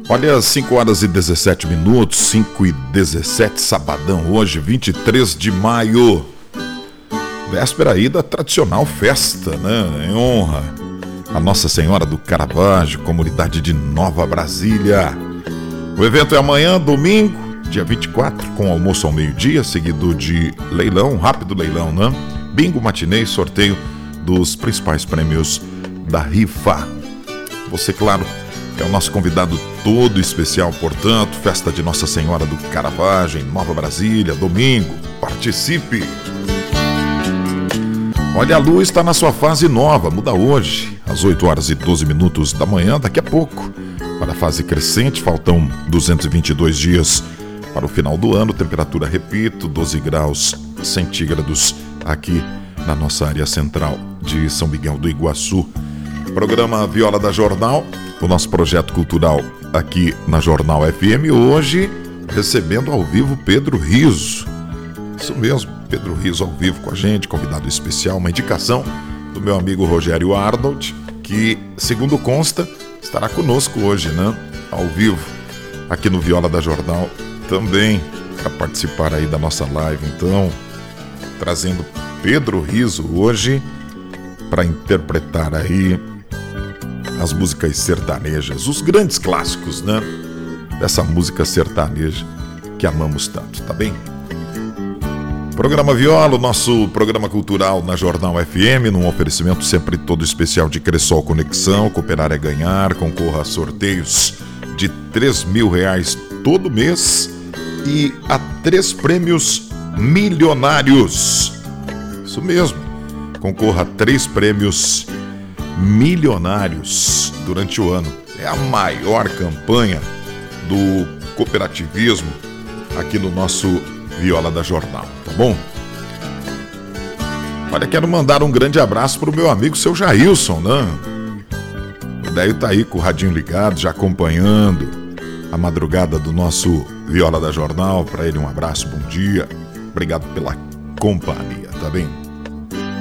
Olha, 5 horas e 17 minutos, 5 e 17, sabadão, hoje, 23 de maio. Véspera aí da tradicional festa, né? Em honra a Nossa Senhora do Caravaggio, comunidade de Nova Brasília. O evento é amanhã, domingo, dia 24, com almoço ao meio-dia, seguido de leilão, rápido leilão, né? Bingo, matinê e sorteio dos principais prêmios da rifa. Você, claro, é o nosso convidado todo especial, portanto, festa de Nossa Senhora do Caravaggio em Nova Brasília, domingo. Participe! Olha, a lua está na sua fase nova, muda hoje, às 8 horas e 12 minutos da manhã, daqui a pouco. Para a fase crescente, faltam 222 dias para o final do ano, temperatura, repito, 12 graus centígrados aqui na nossa área central de São Miguel do Iguaçu. Programa Viola da Jornal, o nosso projeto cultural aqui na Jornal FM, hoje recebendo ao vivo Pedro Rizzo. Isso mesmo, Pedro Rizzo ao vivo com a gente, convidado especial, uma indicação do meu amigo Rogério Arnold, que, segundo consta, estará conosco hoje, né? Ao vivo, aqui no Viola da Jornal, também para participar aí da nossa live. Então, trazendo Pedro Rizzo hoje para interpretar aí as músicas sertanejas, os grandes clássicos, né? Dessa música sertaneja que amamos tanto, tá bem? Programa Viola, o nosso programa cultural na Jornal FM, num oferecimento sempre todo especial de Cressol Conexão. Cooperar é ganhar, concorra a sorteios de R$3.000 todo mês e a 3 prêmios milionários. Isso mesmo, concorra a 3 prêmios milionários durante o ano. É a maior campanha do cooperativismo aqui no nosso Viola da Jornal, tá bom? Olha, quero mandar um grande abraço pro meu amigo, seu Jailson, né? O Deio tá aí com o radinho ligado, já acompanhando a madrugada do nosso Viola da Jornal. Para ele um abraço, bom dia, obrigado pela companhia, tá bem?